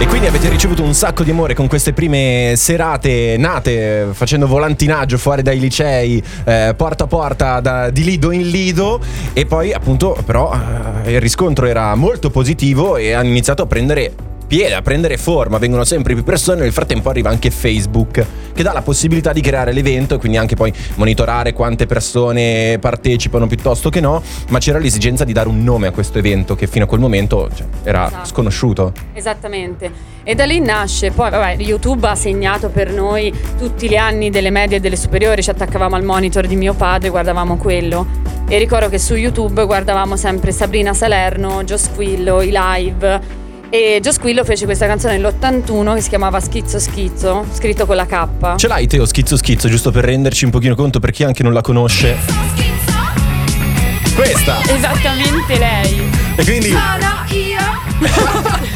E quindi avete ricevuto un sacco di amore con queste prime serate nate facendo volantinaggio fuori dai licei, porta a porta, di lido in lido. E poi appunto però il riscontro era molto positivo e hanno iniziato a prendere piede, a prendere forma, vengono sempre più persone. Nel frattempo arriva anche Facebook, che dà la possibilità di creare l'evento e quindi anche poi monitorare quante persone partecipano piuttosto che no, ma c'era l'esigenza di dare un nome a questo evento che fino a quel momento era sconosciuto. Esattamente. E da lì nasce, poi YouTube ha segnato per noi tutti gli anni delle medie e delle superiori, ci attaccavamo al monitor di mio padre, guardavamo quello. E ricordo che su YouTube guardavamo sempre Sabrina Salerno, Gio Squillo, i live. E Gio Squillo fece questa canzone nell'81 che si chiamava Schizzo Schizzo, scritto con la K. Ce l'hai Teo, Schizzo Schizzo, giusto per renderci un pochino conto per chi anche non la conosce? Questa! Esattamente lei. E quindi... Sono io.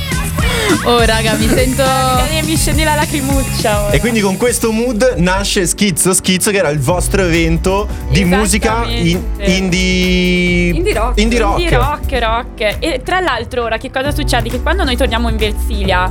Oh raga, mi sento... mi scende la lacrimuccia ora. E quindi con questo mood nasce Schizzo Schizzo, che era il vostro evento di musica indie rock. Indie rock. E tra l'altro ora che cosa succede? Che quando noi torniamo in Versilia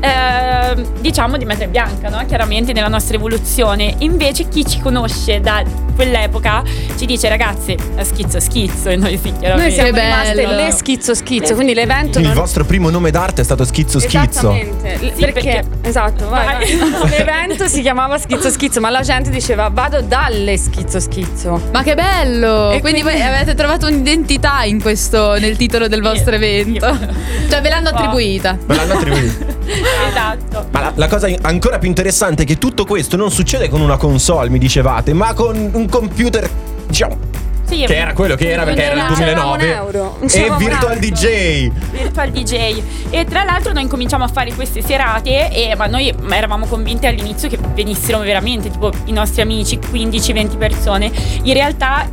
diciamo di mettere bianca, no? Chiaramente nella nostra evoluzione. Invece chi ci conosce da quell'epoca ci dice ragazzi Schizzo Schizzo, e noi sì, chiaramente. Noi siamo rimaste le Schizzo Schizzo, quindi l'evento il vostro primo nome d'arte è stato Schizzo Schizzo. Esattamente, sì, perché esatto, vai. L'evento si chiamava Schizzo Schizzo, ma la gente diceva vado dalle Schizzo Schizzo. Ma che bello! E quindi voi avete trovato un'identità in questo, nel titolo del vostro evento. Cioè ve l'hanno attribuita. Ve l'hanno attribuita. Esatto. Ma la cosa ancora più interessante è che tutto questo non succede con una console, mi dicevate, ma con un computer, diciamo, che era quello che era perché era il 2009 e Virtual DJ. Virtual DJ. E tra l'altro noi incominciamo a fare queste serate ma noi eravamo convinti all'inizio che venissero veramente tipo i nostri amici 15-20 persone. In realtà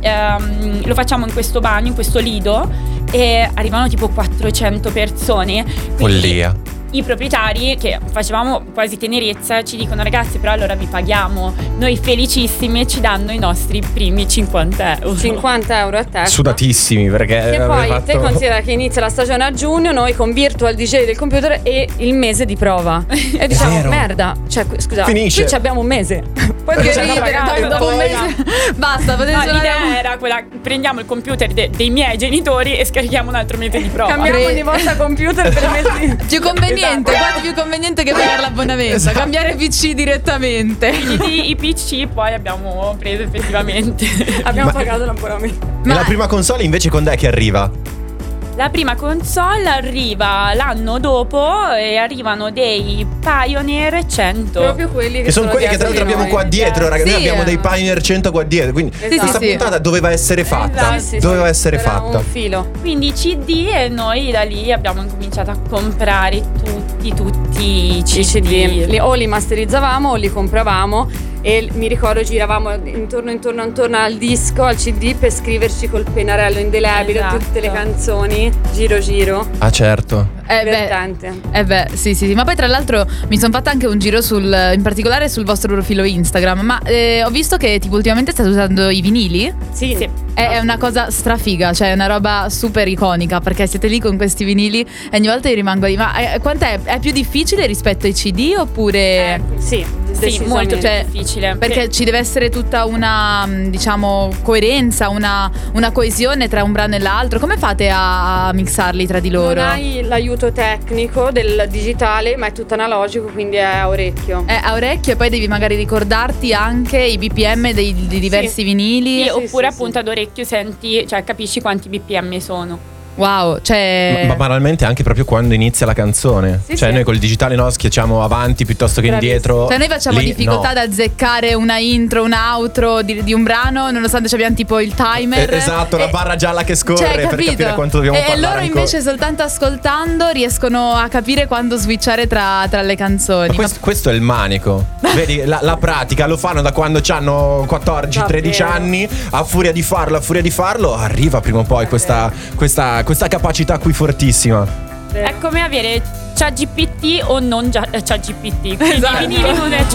lo facciamo in questo bagno, in questo lido, e arrivano tipo 400 persone. Follia. I proprietari, che facevamo quasi tenerezza, ci dicono ragazzi però allora vi paghiamo. Noi felicissimi ci danno i nostri primi 50 euro. 50 euro a testa. Sudatissimi perché e poi te considera che inizia la stagione a giugno, noi con Virtual DJ del computer e il mese di prova. E diciamo merda, cioè scusa, finisce. Qui abbiamo un mese. Poi dopo un mese basta, l'idea era quella: prendiamo il computer dei miei genitori e scarichiamo un altro mese di prova. Cambiamo ogni volta computer per mesi. Più conveniente, quasi più conveniente che pagare l'abbonamento. Cambiare PC direttamente. I PC poi abbiamo preso effettivamente. Abbiamo pagato l'abbonamento. E la prima console invece quando è che arriva? La prima console arriva l'anno dopo e arrivano dei Pioneer 100. Proprio quelli che sono quelli che tra l'altro abbiamo qua dietro, ragazzi. Noi abbiamo dei Pioneer 100 qua dietro. Quindi questa puntata doveva essere fatta. Doveva essere fatta. Un filo. Quindi CD, e noi da lì abbiamo incominciato a comprare tutti i CD. O li masterizzavamo o li compravamo. E mi ricordo giravamo intorno al disco, al CD, per scriverci col pennarello indelebile tutte le canzoni, giro. Ah certo. Divertente. Sì. Ma poi tra l'altro mi sono fatta anche un giro in particolare sul vostro profilo Instagram. Ma ho visto che tipo ultimamente state usando i vinili. Sì. È una cosa strafiga, cioè è una roba super iconica, perché siete lì con questi vinili e ogni volta io rimango lì. Ma quant'è? È più difficile rispetto ai CD oppure? Sì, molto difficile. Perché ci deve essere tutta una, diciamo, coerenza, una coesione tra un brano e l'altro. Come fate a mixarli tra di loro? Non hai l'aiuto tecnico del digitale, ma è tutto analogico, quindi è a orecchio. È a orecchio, e poi devi magari ricordarti anche i BPM dei diversi vinili. Oppure appunto ad orecchio senti, cioè capisci quanti BPM sono. Wow, cioè ma banalmente anche proprio quando inizia la canzone. Noi col digitale schiacciamo avanti piuttosto che indietro. Cioè noi facciamo difficoltà ad azzeccare una intro, un outro di un brano, nonostante abbiamo tipo il timer. Esatto, la barra gialla che scorre, per capire quanto dobbiamo parlare. E loro invece soltanto ascoltando riescono a capire quando switchare tra le canzoni. Ma questo è il manico. Vedi, la pratica lo fanno da quando hanno 14-13 anni. A furia di farlo arriva prima o poi questa capacità qui fortissima. È come avere ChatGPT o non ChatGPT. Quindi i vinili non è